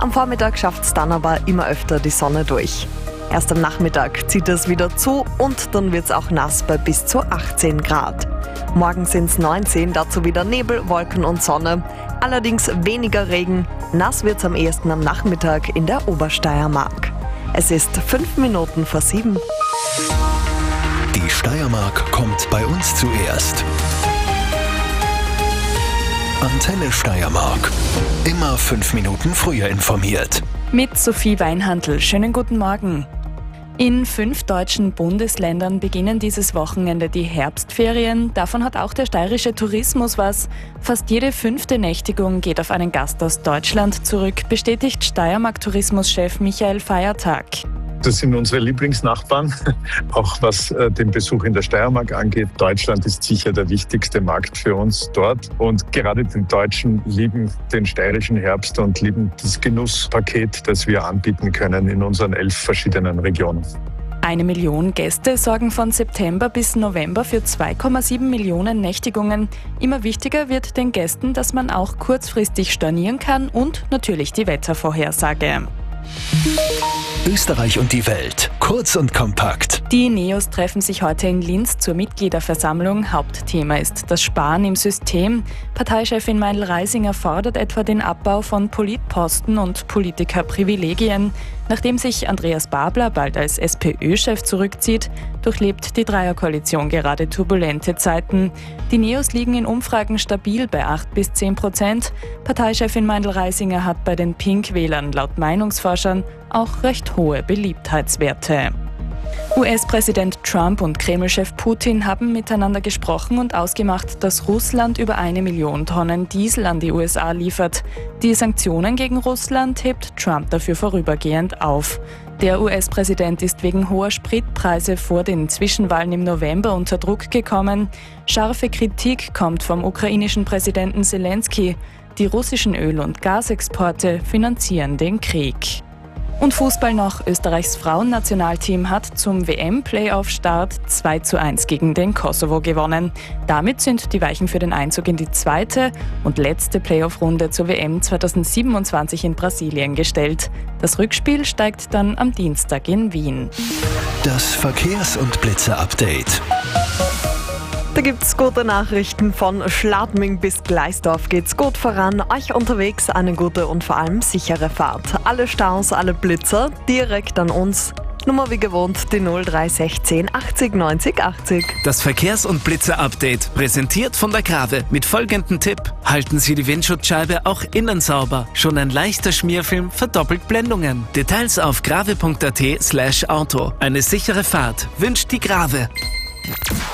Am Vormittag schafft es dann aber immer öfter die Sonne durch. Erst am Nachmittag zieht es wieder zu und dann wird es auch nass bei bis zu 18 Grad. Morgen sind es 19, dazu wieder Nebel, Wolken und Sonne. Allerdings weniger Regen. Nass wird es am ehesten am Nachmittag in der Obersteiermark. Es ist 5 Minuten vor 7. Die Steiermark kommt bei uns zuerst. Antenne Steiermark. Immer 5 Minuten früher informiert. Mit Sophie Weinhandl. Schönen guten Morgen. In 5 deutschen Bundesländern beginnen dieses Wochenende die Herbstferien. Davon hat auch der steirische Tourismus was. Fast jede 5. Nächtigung geht auf einen Gast aus Deutschland zurück, bestätigt Steiermark-Tourismuschef Michael Feiertag. Das sind unsere Lieblingsnachbarn, auch was den Besuch in der Steiermark angeht. Deutschland ist sicher der wichtigste Markt für uns dort. Und gerade die Deutschen lieben den steirischen Herbst und lieben das Genusspaket, das wir anbieten können in unseren 11 verschiedenen Regionen. 1 Million Gäste sorgen von September bis November für 2,7 Millionen Nächtigungen. Immer wichtiger wird den Gästen, dass man auch kurzfristig stornieren kann und natürlich die Wettervorhersage. Österreich und die Welt. Kurz und kompakt. Die NEOS treffen sich heute in Linz zur Mitgliederversammlung. Hauptthema ist das Sparen im System. Parteichefin Meindl-Reisinger fordert etwa den Abbau von Politposten und Politikerprivilegien. Nachdem sich Andreas Babler bald als SPÖ-Chef zurückzieht, durchlebt die Dreierkoalition gerade turbulente Zeiten. Die NEOS liegen in Umfragen stabil bei 8-10%. Parteichefin Meindl-Reisinger hat bei den Pink-Wählern laut Meinungsforschern auch recht hohe Beliebtheitswerte. US-Präsident Trump und Kreml-Chef Putin haben miteinander gesprochen und ausgemacht, dass Russland über 1 Million Tonnen Diesel an die USA liefert. Die Sanktionen gegen Russland hebt Trump dafür vorübergehend auf. Der US-Präsident ist wegen hoher Spritpreise vor den Zwischenwahlen im November unter Druck gekommen. Scharfe Kritik kommt vom ukrainischen Präsidenten Zelensky. Die russischen Öl- und Gasexporte finanzieren den Krieg. Und Fußball noch. Österreichs Frauennationalteam hat zum WM-Playoff-Start 2:1 gegen den Kosovo gewonnen. Damit sind die Weichen für den Einzug in die zweite und letzte Playoff-Runde zur WM 2027 in Brasilien gestellt. Das Rückspiel steigt dann am Dienstag in Wien. Das Verkehrs- und Blitzer-Update. Da gibt's gute Nachrichten. Von Schladming bis Gleisdorf geht's gut voran. Euch unterwegs eine gute und vor allem sichere Fahrt. Alle Staus, alle Blitzer direkt an uns. Nummer wie gewohnt die 0316 80 90 80. Das Verkehrs- und Blitzer-Update, präsentiert von der Grave mit folgendem Tipp. Halten Sie die Windschutzscheibe auch innen sauber. Schon ein leichter Schmierfilm verdoppelt Blendungen. Details auf grave.at/auto. Eine sichere Fahrt wünscht die Grave.